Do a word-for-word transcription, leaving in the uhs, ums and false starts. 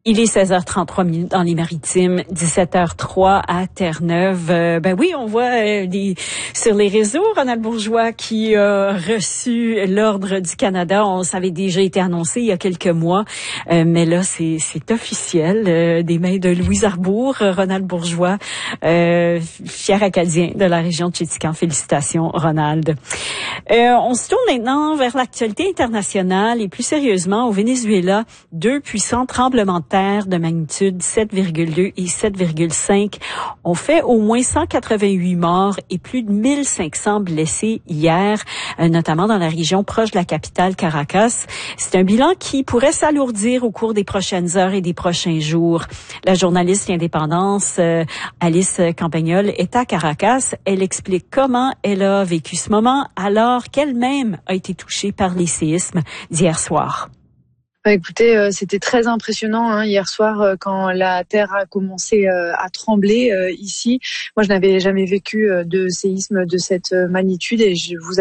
Il est seize heures trente-trois minutes dans les Maritimes, dix-sept heures trois à Terre-Neuve. Euh, ben oui, on voit euh, des, sur les réseaux Ronald Bourgeois qui a reçu l'Ordre du Canada. On savait déjà été annoncé il y a quelques mois, euh, mais là c'est, c'est officiel euh, des mains de Louise Arbour, Ronald Bourgeois, euh, fier Acadien de la région de Chéticamp. Félicitations, Ronald. Euh, on se tourne maintenant vers l'actualité internationale et plus sérieusement au Venezuela. Deux puissants tremblements de terre de magnitude sept virgule deux et sept virgule cinq ont fait au moins cent quatre-vingt-huit morts et plus de mille cinq cents blessés hier, euh, notamment dans la région proche de la capitale Caracas. C'est un bilan qui pourrait s'alourdir au cours des prochaines heures et des prochains jours. La journaliste indépendante euh, Alice Campagnol est à Caracas. Elle explique comment elle a vécu ce moment alors qu'elle-même a été touchée par les séismes d'hier soir. Bah, écoutez, euh, c'était très impressionnant hein, hier soir euh, quand la terre a commencé euh, à trembler euh, ici. Moi, je n'avais jamais vécu euh, de séisme de cette magnitude et je vous